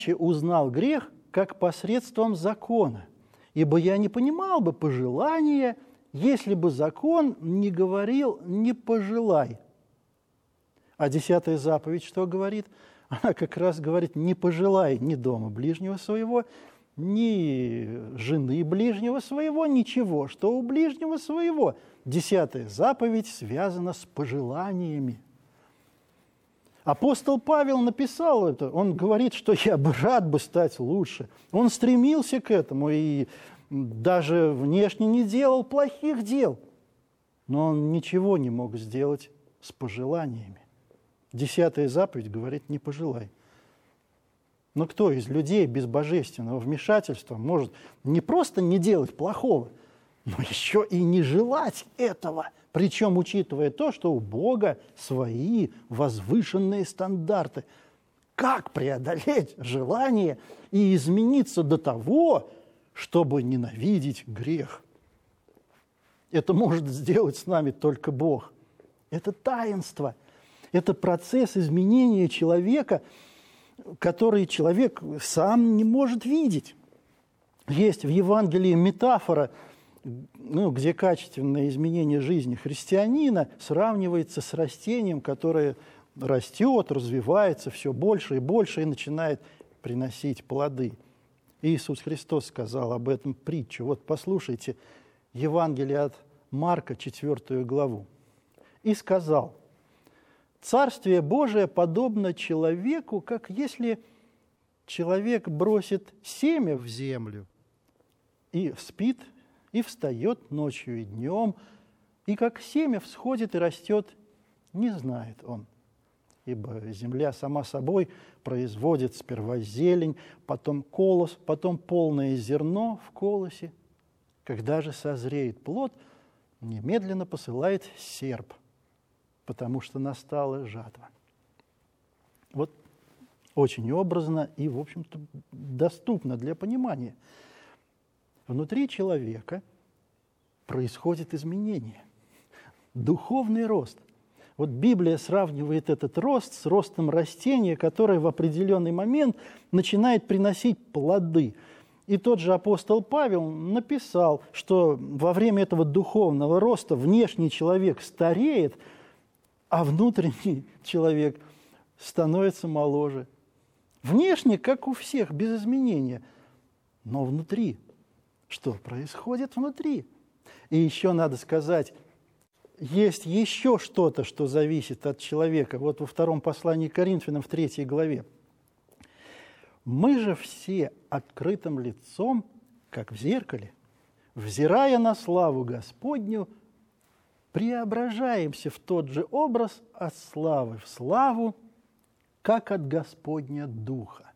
узнал грех, как посредством закона, ибо я не понимал бы пожелания, если бы закон не говорил «не пожелай». А 10-я заповедь что говорит? Она как раз говорит «не пожелай ни дома ближнего своего, ни жены ближнего своего, ничего, что у ближнего своего». 10-я заповедь связана с пожеланиями. Апостол Павел написал это, он говорит, что я бы рад бы стать лучше. Он стремился к этому и даже внешне не делал плохих дел, но он ничего не мог сделать с пожеланиями. 10-я заповедь говорит «не пожелай». Но кто из людей без божественного вмешательства может не просто не делать плохого, но еще и не желать этого? Причем, учитывая то, что у Бога свои возвышенные стандарты. Как преодолеть желание и измениться до того, чтобы ненавидеть грех? Это может сделать с нами только Бог. Это таинство. Это процесс изменения человека, который человек сам не может видеть. Есть в Евангелии метафора, где качественное изменение жизни христианина сравнивается с растением, которое растет, развивается все больше и больше и начинает приносить плоды. Иисус Христос сказал об этом притчу. Вот послушайте Евангелие от Марка, 4 главу. «И сказал: Царствие Божие подобно человеку, как если человек бросит семя в землю и спит, и встает ночью и днем, и как семя всходит и растет, не знает он. Ибо земля сама собой производит сперва зелень, потом колос, потом полное зерно в колосе. Когда же созреет плод, немедленно посылает серп, потому что настала жатва». Вот очень образно и, в общем-то, доступно для понимания. Внутри человека происходит изменение, духовный рост. Вот Библия сравнивает этот рост с ростом растения, которое в определенный момент начинает приносить плоды. И тот же апостол Павел написал, что во время этого духовного роста внешний человек стареет, а внутренний человек становится моложе. Внешне, как у всех, без изменения, но внутри. Что происходит внутри? И еще надо сказать, есть еще что-то, что зависит от человека. Вот во втором послании к Коринфянам, в 3 главе. «Мы же все открытым лицом, как в зеркале, взирая на славу Господню, преображаемся в тот же образ от славы в славу, как от Господня Духа».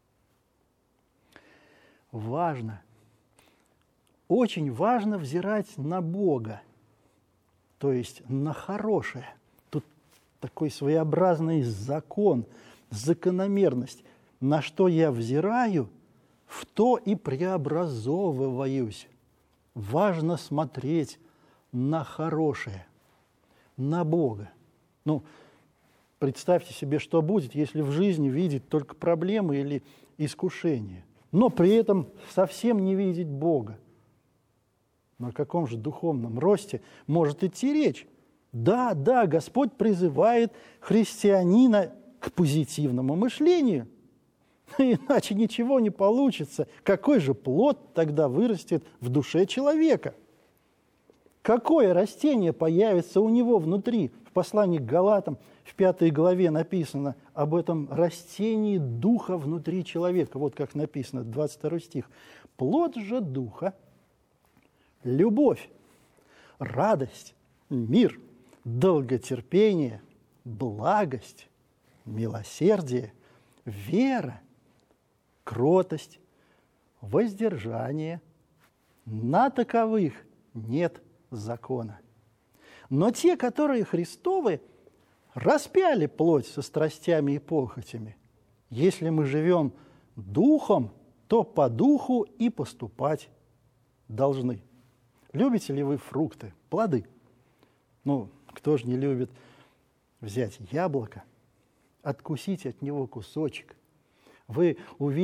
Важно. Очень важно взирать на Бога, то есть на хорошее. Тут такой своеобразный закон, закономерность. На что я взираю, в то и преобразовываюсь. Важно смотреть на хорошее, на Бога. Представьте себе, что будет, если в жизни видеть только проблемы или искушения, но при этом совсем не видеть Бога. Но о каком же духовном росте может идти речь? Да, Господь призывает христианина к позитивному мышлению. Иначе ничего не получится. Какой же плод тогда вырастет в душе человека? Какое растение появится у него внутри? В послании к Галатам в 5 главе написано об этом растении духа внутри человека. Вот как написано, 22 стих. «Плод же духа – любовь, радость, мир, долготерпение, благость, милосердие, вера, кротость, воздержание. На таковых нет закона. Но те, которые Христовы, распяли плоть со страстями и похотями. Если мы живем духом, то по духу и поступать должны». Любите ли вы фрукты, плоды? Кто же не любит взять яблоко, откусить от него кусочек, вы увидите,